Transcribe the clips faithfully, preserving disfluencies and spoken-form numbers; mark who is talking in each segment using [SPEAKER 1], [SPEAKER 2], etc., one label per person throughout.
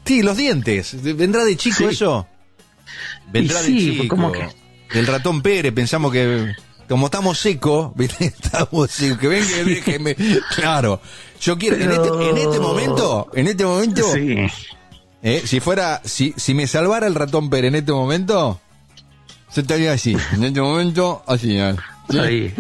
[SPEAKER 1] Sí, los dientes. ¿Vendrá de chico sí. eso? Vendrá
[SPEAKER 2] sí,
[SPEAKER 1] de chico.
[SPEAKER 2] ¿cómo que?
[SPEAKER 1] El ratón Pérez, pensamos que... Como estamos secos, ¿viste? Estamos secos, que venga, déjeme. Claro. Yo quiero, Pero... en, este, en este momento, en este momento...
[SPEAKER 2] Sí.
[SPEAKER 1] Eh, si fuera, si, si me salvara el ratón Pérez en este momento, se estaría así. En este momento, así. ¿Sí?
[SPEAKER 2] Ahí.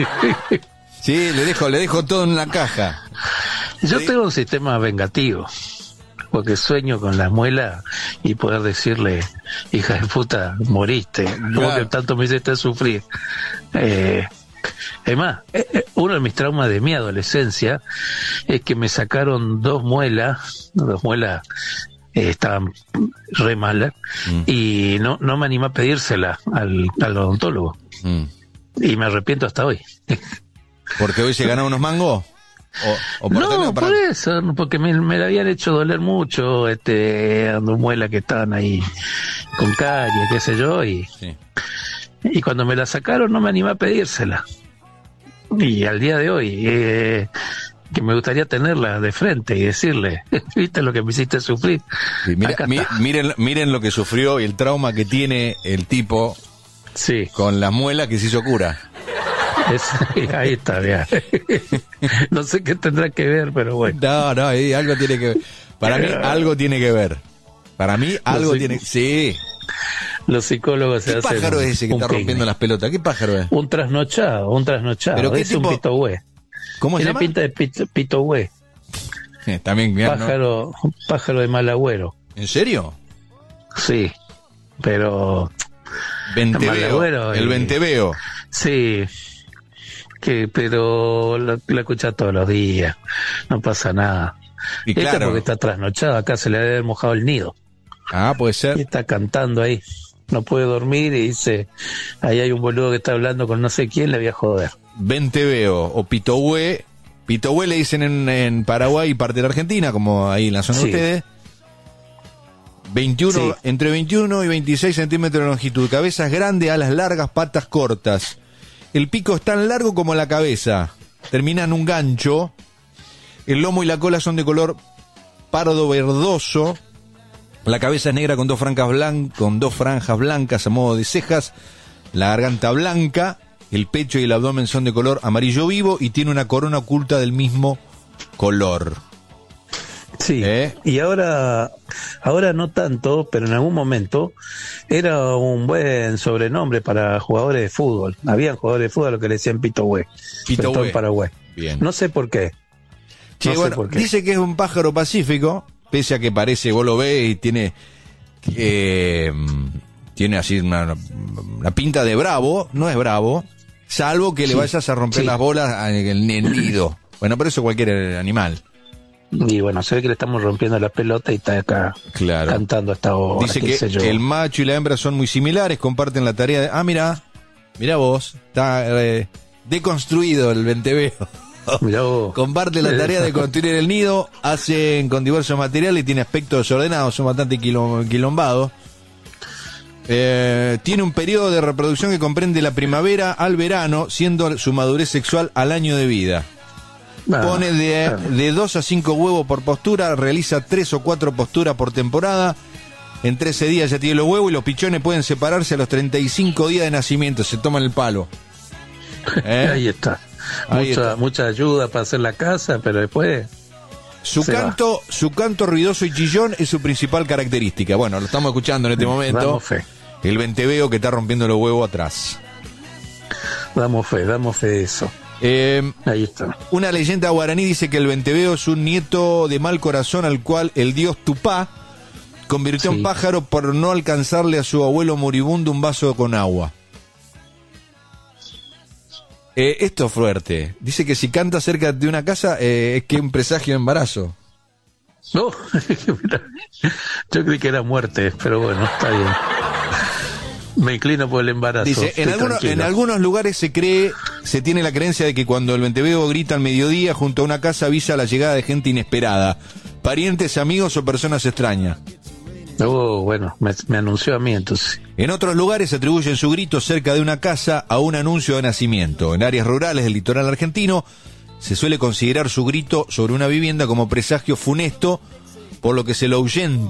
[SPEAKER 1] Sí, le dejo, le dejo todo en la caja.
[SPEAKER 2] Yo
[SPEAKER 1] ¿Sí?
[SPEAKER 2] tengo un sistema vengativo, porque sueño con la muela y poder decirle, hija de puta, moriste,
[SPEAKER 1] claro.
[SPEAKER 2] Como que tanto me hiciste sufrir. Eh, es más, eh, uno de mis traumas de mi adolescencia es que me sacaron dos muelas, dos muelas eh, estaban re malas, mm. y no, no me animé a pedírsela al, al odontólogo. Mm. Y me arrepiento hasta hoy.
[SPEAKER 1] ¿Porque hoy se ganaron unos mangos? O, o por
[SPEAKER 2] no,
[SPEAKER 1] para...
[SPEAKER 2] por eso, porque me, me la habían hecho doler mucho, este, dando muelas que estaban ahí con caries, qué sé yo, y, sí. y cuando me la sacaron no me animé a pedírsela. Y al día de hoy, eh, que me gustaría tenerla de frente y decirle, ¿viste lo que me hiciste sufrir?
[SPEAKER 1] Sí, mira, mi, miren, miren lo que sufrió y el trauma que tiene el tipo
[SPEAKER 2] sí.
[SPEAKER 1] con las muelas que se hizo cura.
[SPEAKER 2] Es, ahí está, ya. No sé qué tendrá que ver, pero bueno.
[SPEAKER 1] No, no, algo tiene que ver. Para mí, algo tiene que ver. Para mí, algo
[SPEAKER 2] Los
[SPEAKER 1] tiene que Sí.
[SPEAKER 2] Los psicólogos se
[SPEAKER 1] ¿Qué
[SPEAKER 2] hacen.
[SPEAKER 1] ¿Qué pájaro es ese que está
[SPEAKER 2] picnic.
[SPEAKER 1] rompiendo las pelotas? ¿Qué pájaro es?
[SPEAKER 2] Un trasnochado, un trasnochado.
[SPEAKER 1] ¿Pero qué
[SPEAKER 2] es
[SPEAKER 1] tipo?
[SPEAKER 2] un pito güey.
[SPEAKER 1] ¿Cómo se
[SPEAKER 2] Tiene
[SPEAKER 1] llama?
[SPEAKER 2] pinta de pito, pito güey.
[SPEAKER 1] Eh, también, mira,
[SPEAKER 2] pájaro,
[SPEAKER 1] ¿no?
[SPEAKER 2] pájaro de mal agüero.
[SPEAKER 1] ¿En serio?
[SPEAKER 2] Sí, pero...
[SPEAKER 1] Venteveo. El
[SPEAKER 2] y...
[SPEAKER 1] venteveo.
[SPEAKER 2] Sí, que pero lo, lo escucha todos los días, no pasa nada.
[SPEAKER 1] Y
[SPEAKER 2] este
[SPEAKER 1] claro.
[SPEAKER 2] porque está trasnochado, acá se le debe haber mojado el nido.
[SPEAKER 1] Ah, puede ser.
[SPEAKER 2] Y está cantando ahí, no puede dormir y dice, ahí hay un boludo que está hablando con no sé quién, le voy a joder.
[SPEAKER 1] Venteveo o pitohue. Pitohue le dicen en, en Paraguay y parte de la Argentina, como ahí en la zona
[SPEAKER 2] sí.
[SPEAKER 1] de ustedes. veintiuno, sí. Entre veintiuno y veintiséis centímetros de longitud, cabezas grandes, alas largas, patas cortas. El pico es tan largo como la cabeza, termina en un gancho. El lomo y la cola son de color pardo verdoso. La cabeza es negra con dos franjas blancas, con dos franjas blancas a modo de cejas. La garganta blanca, el pecho y el abdomen son de color amarillo vivo y tiene una corona oculta del mismo color.
[SPEAKER 2] Sí,
[SPEAKER 1] ¿Eh?
[SPEAKER 2] y ahora, ahora no tanto, pero en algún momento era un buen sobrenombre para jugadores de fútbol. Habían jugadores de fútbol a los que le decían Pito Hue,
[SPEAKER 1] Pito Hue.
[SPEAKER 2] En Paraguay.
[SPEAKER 1] Bien.
[SPEAKER 2] No sé por qué.
[SPEAKER 1] Che,
[SPEAKER 2] no sé
[SPEAKER 1] bueno,
[SPEAKER 2] por qué.
[SPEAKER 1] Dice que es un pájaro pacífico, pese a que parece, vos lo ves y tiene, eh, tiene así una, una pinta de bravo, no es bravo, salvo que sí. le vayas a romper sí. las bolas en el nido. Bueno, pero eso cualquier animal.
[SPEAKER 2] Y bueno, se ve que le estamos rompiendo la pelota y está acá
[SPEAKER 1] claro.
[SPEAKER 2] cantando hasta ahora.
[SPEAKER 1] Dice que el macho y la hembra son muy similares, comparten la tarea de... Ah, mira, mira vos, está eh, deconstruido el venteveo.
[SPEAKER 2] Mirá vos.
[SPEAKER 1] Comparte la tarea de construir el nido, hacen con diversos materiales y tiene aspectos desordenados, son bastante quilombados. Eh, tiene un periodo de reproducción que comprende la primavera al verano, siendo su madurez sexual al año de vida. Ah, Pone de, ah. de dos a cinco huevos por postura, realiza tres o cuatro posturas por temporada. En trece días ya tiene los huevos y los pichones pueden separarse a los treinta y cinco días de nacimiento. Se toman el palo.
[SPEAKER 2] ¿Eh? Ahí está. Ahí mucha, está. Mucha ayuda para hacer la casa, pero después...
[SPEAKER 1] Su canto, va. su canto ruidoso y chillón es su principal característica. Bueno, lo estamos escuchando en este momento.
[SPEAKER 2] Damos fe.
[SPEAKER 1] El venteveo que está rompiendo los huevos atrás.
[SPEAKER 2] Damos fe, damos fe de eso.
[SPEAKER 1] Eh,
[SPEAKER 2] Ahí está.
[SPEAKER 1] Una leyenda guaraní dice que el venteveo es un nieto de mal corazón al cual el dios Tupá convirtió sí. en pájaro por no alcanzarle a su abuelo moribundo un vaso con agua. Eh, esto es fuerte. Dice que si canta cerca de una casa eh, es que un presagio de embarazo.
[SPEAKER 2] No, yo creí que era muerte, pero bueno, está bien. Me inclino por el embarazo.
[SPEAKER 1] Dice, en, algunos, en algunos lugares se cree, se tiene la creencia de que cuando el venteveo grita al mediodía junto a una casa avisa la llegada de gente inesperada, parientes, amigos o personas extrañas.
[SPEAKER 2] Oh, bueno, me, me anunció a mí entonces.
[SPEAKER 1] En otros lugares se atribuyen su grito cerca de una casa a un anuncio de nacimiento. En áreas rurales del litoral argentino se suele considerar su grito sobre una vivienda como presagio funesto, por lo que se lo ahuyenta